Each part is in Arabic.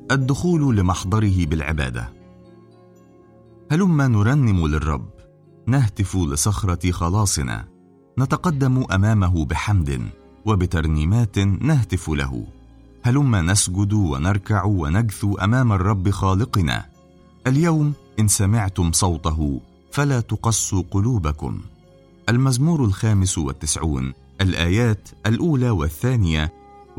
الدخول لمحضره بالعبادة. هلما نرنم للرب، نهتف لصخرة خلاصنا، نتقدم أمامه بحمد وبترنيمات نهتف له. هلما نسجد ونركع ونجثو أمام الرب خالقنا. اليوم إن سمعتم صوته فلا تقسوا قلوبكم. المزمور 95 الآيات 1 و2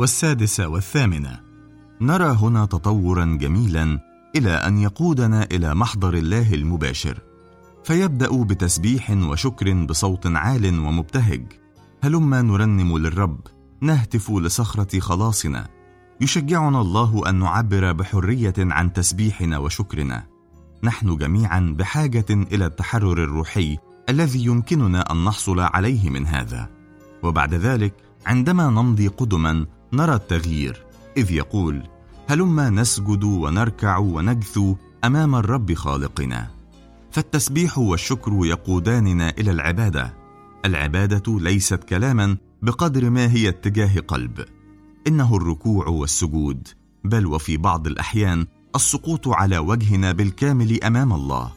و6 و8. نرى هنا تطورا جميلا إلى أن يقودنا إلى محضر الله المباشر، فيبدأ بتسبيح وشكر بصوت عال ومبتهج. هلما نرنم للرب، نهتف لصخرة خلاصنا. يشجعنا الله أن نعبر بحرية عن تسبيحنا وشكرنا. نحن جميعا بحاجة إلى التحرر الروحي الذي يمكننا أن نحصل عليه من هذا. وبعد ذلك عندما نمضي قدما نرى التغيير، إذ يقول: هلما نسجد ونركع ونجثو أمام الرب خالقنا. فالتسبيح والشكر يقوداننا إلى العبادة. العبادة ليست كلاما بقدر ما هي اتجاه قلب، إنه الركوع والسجود، بل وفي بعض الأحيان السقوط على وجهنا بالكامل أمام الله.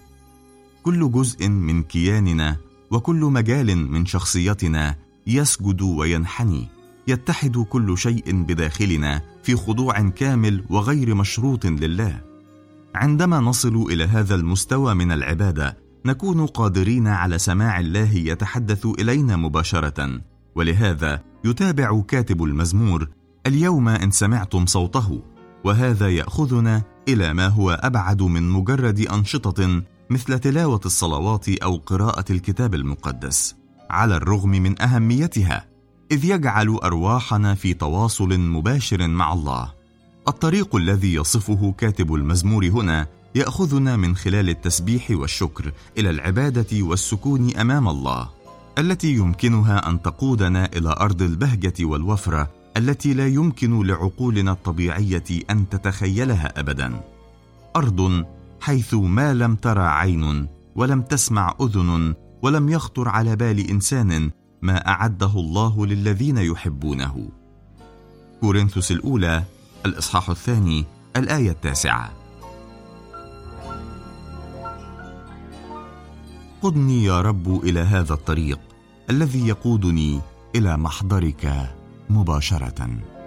كل جزء من كياننا وكل مجال من شخصيتنا يسجد وينحني. يتحد كل شيء بداخلنا في خضوع كامل وغير مشروط لله. عندما نصل إلى هذا المستوى من العبادة نكون قادرين على سماع الله يتحدث إلينا مباشرة. ولهذا يتابع كاتب المزمور: اليوم إن سمعتم صوته. وهذا يأخذنا إلى ما هو أبعد من مجرد أنشطة مثل تلاوة الصلوات أو قراءة الكتاب المقدس، على الرغم من أهميتها، إذ يجعل أرواحنا في تواصل مباشر مع الله. الطريق الذي يصفه كاتب المزمور هنا يأخذنا من خلال التسبيح والشكر إلى العبادة والسكون أمام الله، التي يمكنها أن تقودنا إلى أرض البهجة والوفرة التي لا يمكن لعقولنا الطبيعية أن تتخيلها أبدا. أرض حيث ما لم ترى عين ولم تسمع أذن ولم يخطر على بال إنسان ما أعده الله للذين يحبونه. كورنثوس الأولى الإصحاح 2 الآية 9. قدني يا رب إلى هذا الطريق الذي يقودني إلى محضرك مباشرة.